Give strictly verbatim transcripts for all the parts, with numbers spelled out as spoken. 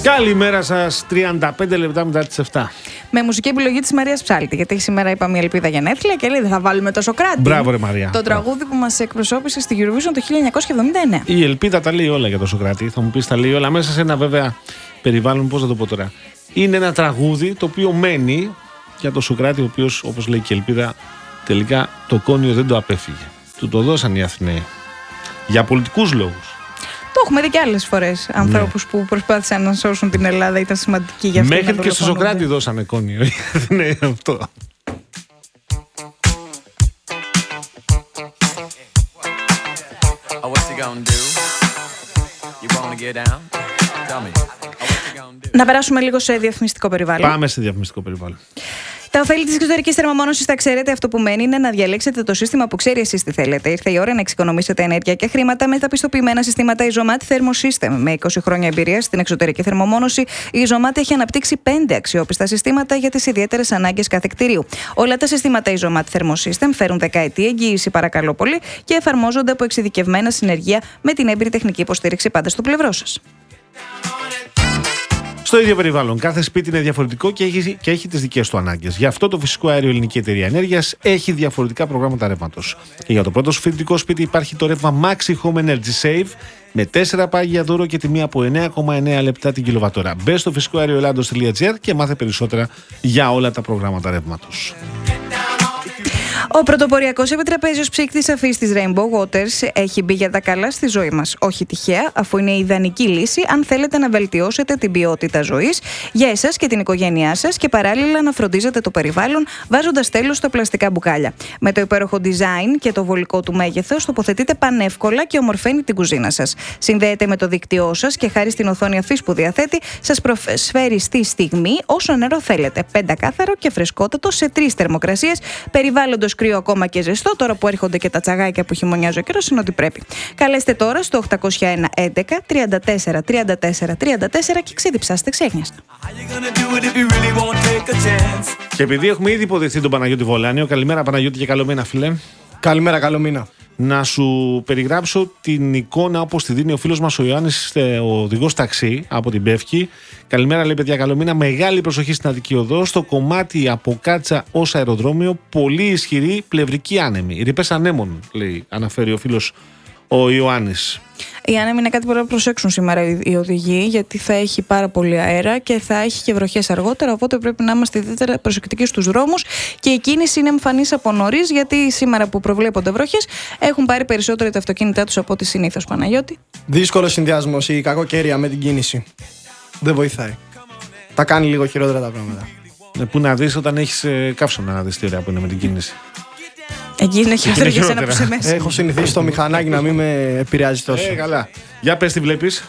Καλημέρα σας, τριάντα πέντε λεπτά μετά τις επτά. Με μουσική επιλογή της Μαρίας Ψάλτη. Γιατί σήμερα είπαμε η Ελπίδα γενέθλια και λέει δεν θα βάλουμε το Σοκράτη. Μπράβο, ρε Μαρία. Το τραγούδι που μας εκπροσώπησε στη Eurovision το χίλια εννιακόσια εβδομήντα εννέα. Η Ελπίδα τα λέει όλα για το Σοκράτη. Θα μου πεις τα λέει όλα μέσα σε ένα βέβαια περιβάλλον, πώς θα το πω τώρα. Είναι ένα τραγούδι το οποίο μένει για το Σοκράτη, ο οποίος, όπως λέει και η Ελπίδα, τελικά το κόνιο δεν το απέφυγε. Του το δώσαν οι Αθηναίοι. Για πολιτικούς λόγους. Το έχουμε δει και άλλες φορές. Ανθρώπους ναι. που προσπάθησαν να σώσουν την Ελλάδα, ήταν σημαντικοί για αυτήν. Μέχρι και στο Σοκράτη δώσανε κόνιο. Ναι, αυτό. Να περάσουμε λίγο σε διαφημιστικό περιβάλλον. Πάμε σε διαφημιστικό περιβάλλον. Τα ωφέλη της εξωτερικής θερμομόνωσης θα ξέρετε. Αυτό που μένει είναι να διαλέξετε το σύστημα που ξέρει εσείς τι θέλετε. Ήρθε η ώρα να εξοικονομήσετε ενέργεια και χρήματα με τα πιστοποιημένα συστήματα Isomat Thermosystem. Με είκοσι χρόνια εμπειρία στην εξωτερική θερμομόνωση, η Isomat έχει αναπτύξει πέντε αξιόπιστα συστήματα για τις ιδιαίτερες ανάγκες κάθε κτηρίου. Όλα τα συστήματα Isomat Thermosystem φέρουν δεκαετή εγγύηση, παρακαλώ πολύ, και εφαρμόζονται από εξειδικευμένα συνεργεία με την έμπειρη τεχνική υποστήριξη πάντα στο πλευρό σας. Στο ίδιο περιβάλλον, κάθε σπίτι είναι διαφορετικό και έχει, και έχει τις δικές του ανάγκες. Γι' αυτό το Φυσικό Αέριο Ελληνική Εταιρεία Ενέργειας έχει διαφορετικά προγράμματα ρεύματος. Και για το πρώτο σου φοιτητικό σπίτι υπάρχει το ρεύμα Maxi Home Energy Save με τέσσερα πάγια δώρο και τιμή από εννέα κόμμα εννέα λεπτά την κιλοβατόρα. Μπες στο φυσικό αέριο ελλάδος τελεία τζι άρ και μάθε περισσότερα για όλα τα προγράμματα ρεύματος. Ο πρωτοποριακός επιτραπέζιος ψύκτης αφής της Rainbow Waters έχει μπει για τα καλά στη ζωή μας. Όχι τυχαία, αφού είναι η ιδανική λύση αν θέλετε να βελτιώσετε την ποιότητα ζωής για εσάς και την οικογένειά σας και παράλληλα να φροντίζετε το περιβάλλον βάζοντας τέλος στα πλαστικά μπουκάλια. Με το υπέροχο design και το βολικό του μέγεθος τοποθετείτε πανεύκολα και ομορφαίνει την κουζίνα σας. Συνδέεται με το δίκτυό σας και χάρη στην οθόνη αφής που διαθέτει σας προσφέρει στη στιγμή όσο νερό θέλετε. Πεντακάθαρο και φρεσκότατο σε τρεις θερμοκρασίες, περιβάλλοντος κρύο ακόμα και ζεστό, τώρα που έρχονται και τα τσαγάκια που χειμωνιάζει ο καιρός, είναι ότι πρέπει. Καλέστε τώρα στο οκτώ μηδέν ένα έντεκα τριάντα τέσσερα τριάντα τέσσερα τριάντα τέσσερα και ξεδιψάστε ξέχνιαστα. Και επειδή έχουμε ήδη υποδεχθεί τον Παναγιώτη Βολάνιο, καλημέρα Παναγιώτη και καλό μήνα, φίλε. Καλημέρα, καλό μήνα. Να σου περιγράψω την εικόνα όπως τη δίνει ο φίλος μας ο Ιωάννης, ο οδηγός ταξί από την Πεύκη. Καλημέρα, λέει παιδιά, καλό μήνα. Μεγάλη προσοχή στην Αττική Οδό. Στο κομμάτι από Κάτσα ως αεροδρόμιο, πολύ ισχυρή πλευρική άνεμη. Ρηπές ανέμων, λέει, αναφέρει ο φίλος ο Ιωάννης. Οι άνεμοι είναι κάτι που πρέπει να προσέξουν σήμερα οι οδηγοί, γιατί θα έχει πάρα πολύ αέρα και θα έχει και βροχές αργότερα. Οπότε πρέπει να είμαστε ιδιαίτερα προσεκτικοί στους δρόμους. Και η κίνηση είναι εμφανής από νωρίς, γιατί σήμερα που προβλέπονται βροχές έχουν πάρει περισσότερο τα αυτοκίνητά τους από ό,τι συνήθως. Παναγιώτη. Δύσκολο συνδυασμός, η κακοκαιρία με την κίνηση. Δεν βοηθάει. Τα κάνει λίγο χειρότερα τα πράγματα. Ε, που να δεις όταν έχεις ε, καύσωνα να δεις τι ωραία που είναι με την κίνηση. Εκεί είναι χειρότερο για σένα που σε μέσα. Έχω συνηθίσει το μηχανάκι να μην με επηρεάζει τόσο. Ε, καλά. Για πες τι βλέπεις.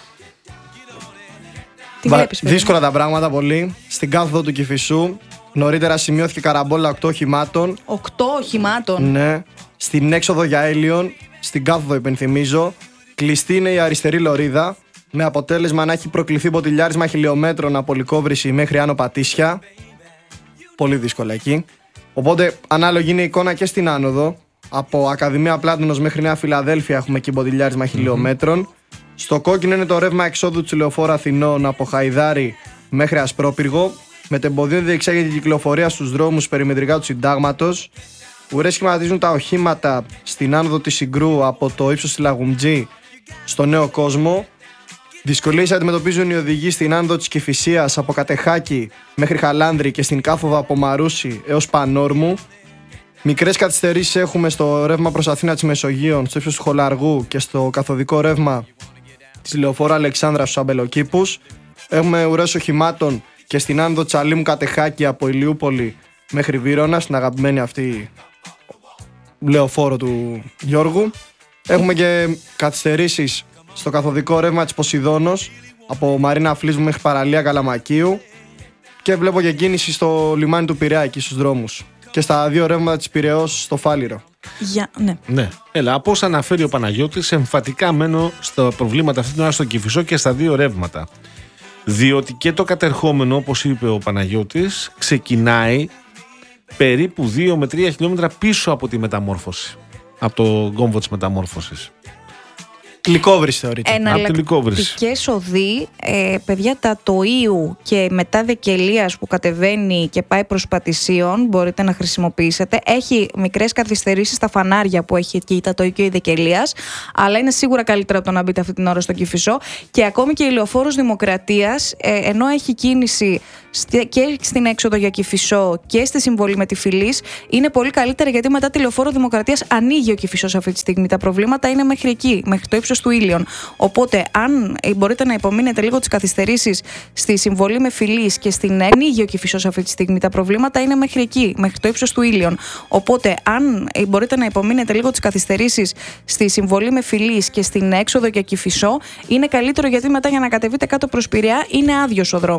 Τι βλέπεις, παιδί? Δύσκολα τα πράγματα πολύ. Στην κάθοδο του Κηφισού νωρίτερα σημειώθηκε καραμπόλα οκτώ οχημάτων. οκτώ οχημάτων. Ναι. Στην έξοδο για Έλιον, στην κάθοδο υπενθυμίζω, κλειστή είναι η αριστερή λωρίδα. Με αποτέλεσμα να έχει προκληθεί ποτηλιάρισμα χιλιόμετρων από Λυκόβρηση μέχρι Άνω Πατήσια. Πολύ δύσκολα εκεί. Οπότε ανάλογη είναι η εικόνα και στην άνοδο. Από Ακαδημία Πλάτωνος μέχρι Νέα Φιλαδέλφια έχουμε εκεί ποτηλιάρισμα mm-hmm. χιλιόμετρων. Στο κόκκινο είναι το ρεύμα εξόδου του Λεωφόρου Αθηνών από Χαϊδάρι μέχρι Ασπρόπυργο. Με τεμποδίων διεξάγεται η κυκλοφορία στους δρόμους περιμετρικά του Συντάγματος. Ουρές σχηματίζουν τα οχήματα στην άνοδο της Συγκρού από το ύψος της Λαγουμτζή στο Νέο Κόσμο. Δυσκολίες αντιμετωπίζουν οι οδηγοί στην άνοδο της Κηφισίας από Κατεχάκη μέχρι Χαλάνδρη και στην κάθοδο από Μαρούσι έως Πανόρμου. Μικρές καθυστερήσεις έχουμε στο ρεύμα προς Αθήνα της Μεσογείων, στο ύψος του Χολαργού και στο καθοδικό ρεύμα της Λεωφόρου Αλεξάνδρα στους Αμπελοκήπους. Έχουμε ουρές οχημάτων και στην άνοδο της Αλήμου Κατεχάκη από Ηλιούπολη μέχρι Βύρωνα, στην αγαπημένη αυτή λεωφόρο του Γιώργου. Έχουμε και καθυστερήσεις στο καθοδικό ρεύμα της Ποσειδώνος από Μαρίνα Φλίσμου μέχρι Παραλία Καλαμακίου και βλέπω και κίνηση στο λιμάνι του Πειραιά εκεί στους δρόμους και στα δύο ρεύματα της Πειραιώς στο Φάληρο. Για, ναι. ναι. Έλα, από όσα αναφέρει ο Παναγιώτης, εμφατικά μένω στα προβλήματα αυτή την ώρα στο Κηφισό και στα δύο ρεύματα. Διότι και το κατερχόμενο, όπως είπε ο Παναγιώτης, ξεκινάει περίπου δύο με τρία χιλιόμετρα πίσω από τη μεταμόρφωση. Από το κόμβο της μεταμόρφωσης. Λυκόβρηση θεωρείται. Εναλλακτικές οδοί, ε, παιδιά, τα Τοΐου και μετά Δεκελίας που κατεβαίνει και πάει προς Πατησίων, μπορείτε να χρησιμοποιήσετε. Έχει μικρές καθυστερήσεις στα φανάρια που έχει εκεί τα Τοΐου και η Δεκελίας, αλλά είναι σίγουρα καλύτερα από το να μπείτε αυτή την ώρα στο Κηφισό. Και ακόμη και η Λεωφόρος Δημοκρατίας, ε, ενώ έχει κίνηση και στην έξοδο για Κηφισό και στη συμβολή με τη Φυλής, είναι πολύ καλύτερα, γιατί μετά τη Λεωφόρο Δημοκρατίας ανοίγει ο Κηφισός αυτή τη στιγμή. Τα προβλήματα είναι μέχρι εκεί, μέχρι το ύψος του Ήλιον. Οπότε, αν μπορείτε να υπομείνετε λίγο τις καθυστερήσεις στη συμβολή με Φυλής και στην ανοίγει ο Κηφισός αυτή τη στιγμή, τα προβλήματα είναι μέχρι εκεί, μέχρι το ύψος του Ήλιον. Οπότε, αν μπορείτε να υπομείνετε λίγο τις καθυστερήσεις στη συμβολή με Φυλής και στην έξοδο για Κηφισό, είναι καλύτερο, γιατί μετά για να κατεβείτε κάτω προς Πειραιά είναι άδειος ο δρόμος.